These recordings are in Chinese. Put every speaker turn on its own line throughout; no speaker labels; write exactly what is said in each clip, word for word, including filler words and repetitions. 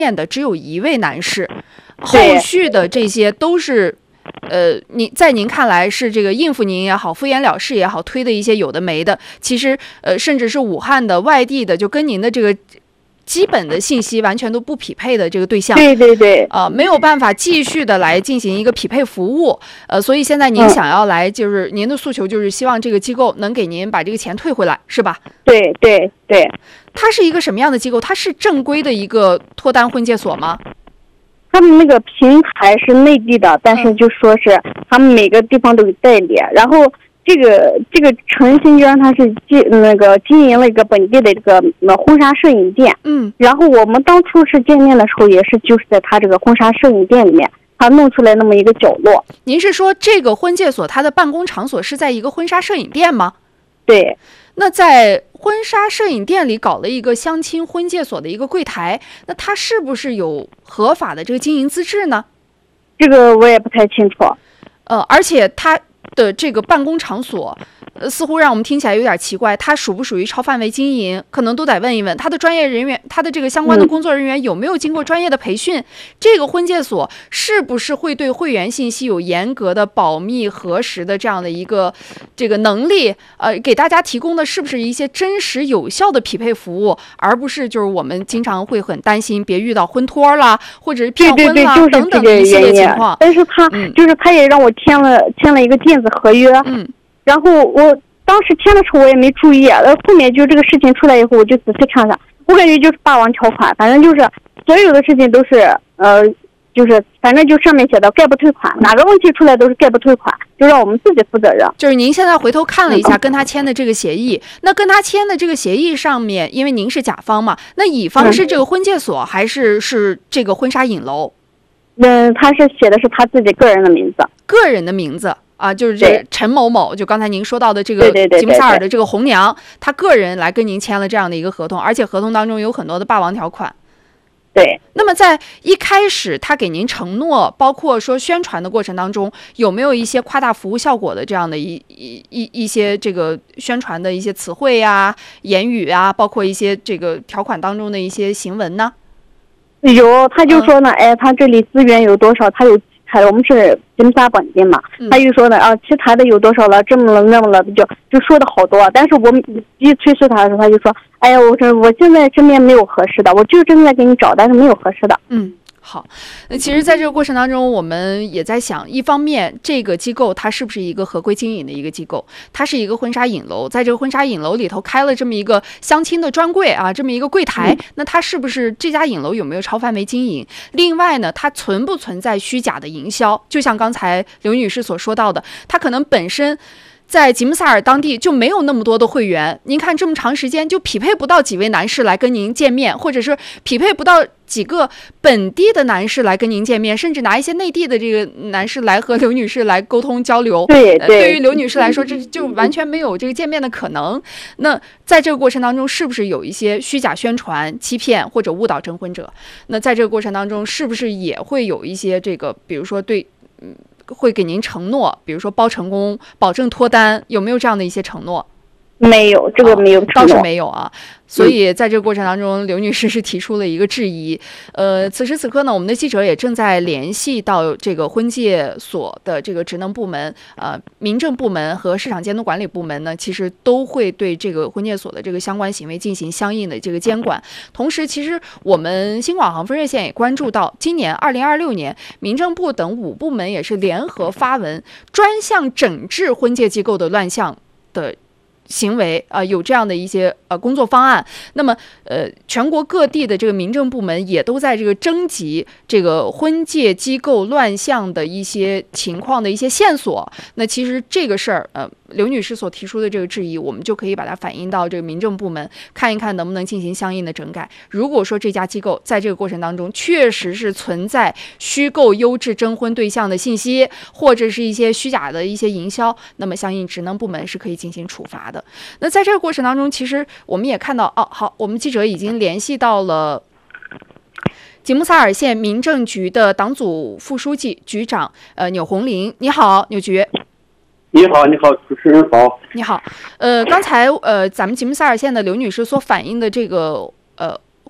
验的只有一位男士，后续的这些都是。呃，您在您看来是这个应付您也好，敷衍了事也好，推的一些有的没的，其实呃，甚至是武汉的、外地的，就跟您的这个基本的信息完全都不匹配的这个对象，
对对对，
啊、呃，没有办法继续的来进行一个匹配服务，呃，所以现在您想要来，就是您的诉求就是希望这个机构能给您把这个钱退回来，是吧？
对对对。
它是一个什么样的机构？它是正规的一个脱单婚介所吗？
他们那个平台是内地的，但是就说是他们每个地方都有代理，然后这个这个陈新娟她是经那个经营了一个本地的这个婚纱摄影店，
嗯，
然后我们当初是见面的时候也是就是在他这个婚纱摄影店里面，他弄出来那么一个角落。
您是说这个婚介所它的办公场所是在一个婚纱摄影店吗？
对。
那在婚纱摄影店里搞了一个相亲婚介所的一个柜台，那它是不是有合法的这个经营资质呢？
这个我也不太清楚。
呃，而且它的这个办公场所，呃，似乎让我们听起来有点奇怪，它属不属于超范围经营，可能都得问一问他的专业人员，他的这个相关的工作人员有没有经过专业的培训？嗯、这个婚介所是不是会对会员信息有严格的保密核实的这样的一个这个能力？呃，给大家提供的是不是一些真实有效的匹配服务，而不是就是我们经常会很担心别遇到婚托啦，或者是骗婚啦，
对对对，就是
等等的一系列情况。
但是他、嗯、就是他也让我签了签了一个电子合约。
嗯。
然后我当时签的时候我也没注意，然后后面就这个事情出来以后，我就仔细看了，我感觉就是霸王条款，反正就是所有的事情都是呃，就是反正就上面写的概不退款，哪个问题出来都是概不退款，就让我们自己负责任。
就是您现在回头看了一下跟他签的这个协议，那跟他签的这个协议上面，因为您是甲方嘛，那乙方是这个婚介所、嗯、还是是这个婚纱影楼？
嗯，他是写的是他自己个人的名字，
个人的名字。啊，就是这个陈某某，就刚才您说到的这个吉姆萨尔的这个红娘，他个人来跟您签了这样的一个合同，而且合同当中有很多的霸王条款。
对。
那么在一开始他给您承诺，包括说宣传的过程当中，有没有一些夸大服务效果的这样的一一一一些这个宣传的一些词汇啊、言语啊，包括一些这个条款当中的一些行文呢？
有，他就说呢，嗯、哎，他这里资源有多少，他有。我们是吉姆萨本地嘛，他就说的啊，其他的有多少了，这么了那么了，就就说的好多。但是我们一催促他的时候，他就说，哎呀，我这我现在身边没有合适的，我就正在给你找，但是没有合适的。
嗯。好，那其实在这个过程当中，我们也在想，一方面这个机构它是不是一个合规经营的一个机构，它是一个婚纱影楼，在这个婚纱影楼里头开了这么一个相亲的专柜啊，这么一个柜台，那它是不是这家影楼有没有超范围经营？另外呢，它存不存在虚假的营销？就像刚才刘女士所说到的，它可能本身在吉姆萨尔当地就没有那么多的会员，您看这么长时间就匹配不到几位男士来跟您见面，或者是匹配不到几个本地的男士来跟您见面，甚至拿一些内地的这个男士来和刘女士来沟通交流。
对对，
对于刘女士来说，这就完全没有这个见面的可能。那在这个过程当中，是不是有一些虚假宣传、欺骗或者误导征婚者？那在这个过程当中，是不是也会有一些这个，比如说对，嗯。会给您承诺，比如说包成功、保证脱单，有没有这样的一些承诺？
没有，这个没有承诺，
倒是没有啊。所以在这个过程当中，刘女士是提出了一个质疑。呃，此时此刻呢，我们的记者也正在联系到这个婚介所的这个职能部门，呃，民政部门和市场监督管理部门呢，其实都会对这个婚介所的这个相关行为进行相应的这个监管。同时，其实我们新广航分热线也关注到，今年二零二六年，民政部等五部门也是联合发文，专项整治婚介机构的乱象的行为，呃，有这样的一些呃工作方案。那么，呃，全国各地的这个民政部门也都在这个征集这个婚介机构乱象的一些情况的一些线索。那其实这个事儿，呃，刘女士所提出的这个质疑，我们就可以把它反映到这个民政部门，看一看能不能进行相应的整改。如果说这家机构在这个过程当中确实是存在虚构优质征婚对象的信息，或者是一些虚假的一些营销，那么相应职能部门是可以进行处罚的。那在这个过程当中，其实我们也看到，哦，好，我们记者已经联系到了吉姆萨尔县民政局的党组副书记、局长，呃，钮红林。你好，钮局。
你好，你好，主持人好。
你好，呃，刚才呃，咱们吉姆萨尔县的刘女士所反映的这个呃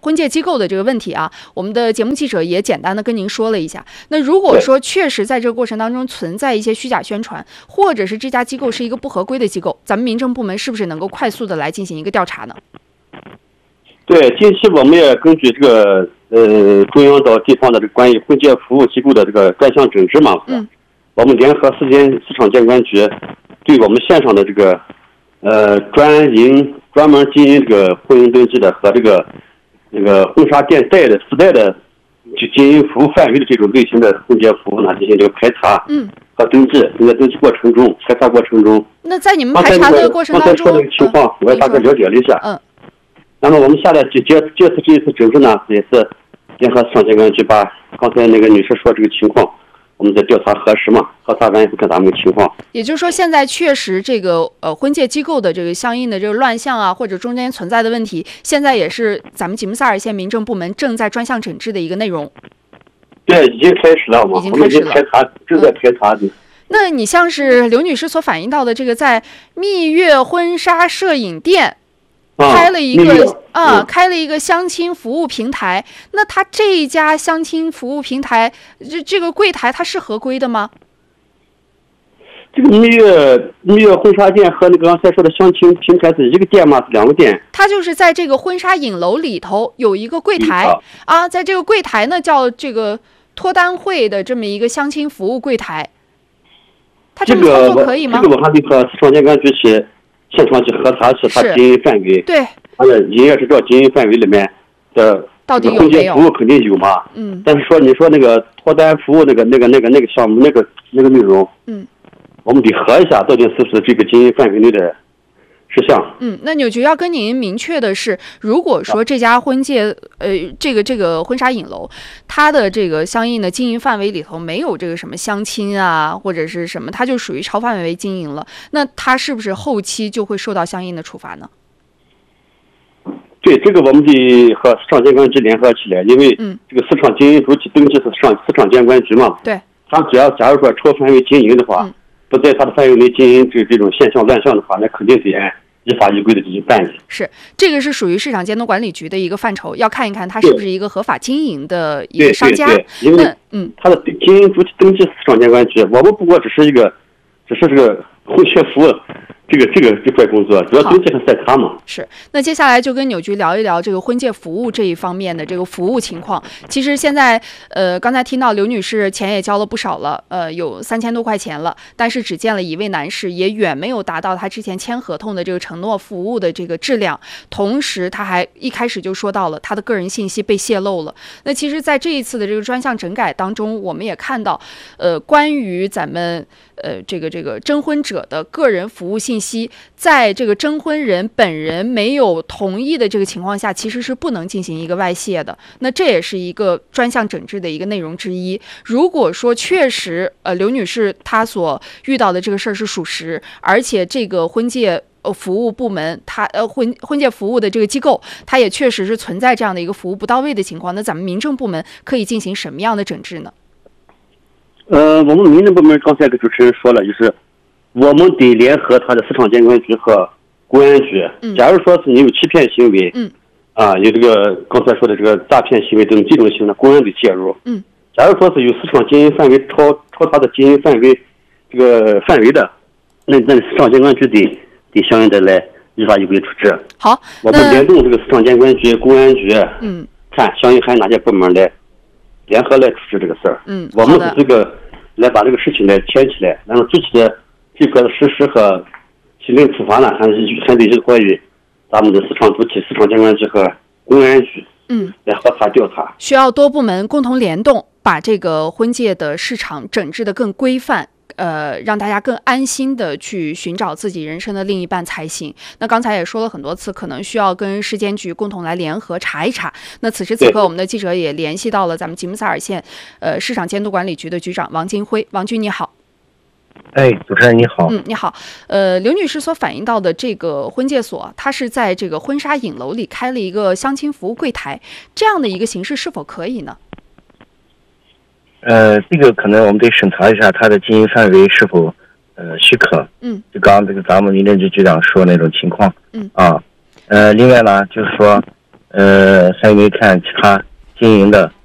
婚介机构的这个问题啊，我们的节目记者也简单的跟您说了一下。那如果说确实在这个过程当中存在一些虚假宣传，或者是这家机构是一个不合规的机构，咱们民政部门是不是能够快速的来进行一个调查呢？
对，近期我们也根据这个呃中央到地方的这个关于婚介服务机构的这个专项整治嘛，嗯，我们联合市监市场监管局对我们线上的这个呃专营专门经营这个婚姻登记的和这个那个婚纱店带的附带的就经营服务范围的这种类型的婚介服务呢进行这个排查，嗯，和登记。在登记过程中、排查过程中，
那在你们排查的过程当中，
刚才说的情况，我也大概了解了一下，嗯。那么我们下来就这这次这一次整治呢，也是联合市场监管局把刚才那个女士说这个情况，我们在调查核实嘛，核查完以后看咱们的情况。
也就是说，现在确实这个呃婚介机构的这个相应的这个乱象啊，或者中间存在的问题，现在也是咱们吉木萨尔县民政部门正在专项整治的一个内容。
对，已经开始了嘛，
已经开始了，
我们已经排查，正在排查的。嗯，
那你像是刘女士所反映到的这个，在蜜月婚纱摄影店。开了一个啊，开了一个相亲服务平台。那他这一家相亲服务平台，这这个柜台它是合规的吗？
这个蜜月蜜月婚纱店和那个刚才说的相亲平台是一个店吗？是两个店？
它就是在这个婚纱影楼里头有一个柜台啊，在这个柜台呢叫这个脱单会的这么一个相亲服务柜台。它这么操作可以吗？
这个我还得和市场监管局去现场去核查是它经营范围，
对，
它的营业执照经营范围里面的
到底有没有
婚介服务肯定有嘛，嗯，但是说你说那个脱单服务那个那个那个那个项目那个那个内容，嗯，我们得核一下到底是不是这个经营范围内的事项。
嗯，那纽局要跟您明确的是，如果说这家婚介呃这个这个婚纱影楼，它的这个相应的经营范围里头没有这个什么相亲啊或者是什么，它就属于超范围经营了，那它是不是后期就会受到相应的处罚呢？
对，这个我们得和市场监管局联合起来，因为这个市场经营主体登记是市场市场监管局嘛，
对，
他只要假如说超范围经营的话，嗯，不在他的范围内经营这这种现象乱象的话，那肯定得按依法依规的进行办理。
是，这个是属于市场监督管理局的一个范畴，要看一看它是不是一个合法经营的一个商家。
对对对，因为嗯，他的经营主体登记是市场监管局，我们不过只是一个，只是这个婚介服务。这个这个这块工作主要登记和在他嘛。
是，那接下来就跟纽局聊一聊这个婚介服务这一方面的这个服务情况。其实现在，呃，刚才听到刘女士钱也交了不少了，呃，有三千多块钱了，但是只见了一位男士，也远没有达到他之前签合同的这个承诺服务的这个质量。同时，他还一开始就说到了他的个人信息被泄露了。那其实，在这一次的这个专项整改当中，我们也看到，呃，关于咱们呃这个这个征婚者的个人服务信息。在这个征婚人本人没有同意的这个情况下，其实是不能进行一个外泄的。那这也是一个专项整治的一个内容之一。如果说确实，呃，刘女士她所遇到的这个事儿是属实，而且这个婚介呃服务部门，它呃婚婚介服务的这个机构，它也确实是存在这样的一个服务不到位的情况，那咱们民政部门可以进行什么样的整治呢？
呃，我们民政部门刚才跟主持人说了，就是我们得联合他的市场监管局和公安局。嗯，假如说是你有欺骗行为，嗯，啊，有这个刚才说的这个诈骗行为等这种行为，公安得介入。嗯，假如说是有市场经营范围超超他的经营范围这个范围的，那那市场监管局得得相应的来依法依规处置。
好，
我们联动这个市场监管局、公安局，嗯，看相应还有哪些部门来联合来处置这个事儿。嗯，我们是这个来把这个事情来牵起来，然后具体的这个实施和行政处罚呢，还是还得依托于咱们的市场主体、市场监管局和公安局，嗯，来核查调查。
需要多部门共同联动，把这个婚介的市场整治得更规范。呃，让大家更安心的去寻找自己人生的另一半才行。那刚才也说了很多次，可能需要跟市监局共同来联合查一查。那此时此刻，我们的记者也联系到了咱们吉木萨尔县呃市场监督管理局的局长王金辉。王局你好。
哎，主持人你好。
嗯，你好。呃，刘女士所反映到的这个婚介所，它是在这个婚纱影楼里开了一个相亲服务柜台，这样的一个形式是否可以呢？
呃，这个可能我们得审查一下它的经营范围是否呃许可。嗯，就刚刚这个咱们民政局局长说那种情况。嗯啊，呃，另外呢，就是说， 呃，还有没有看其他经营的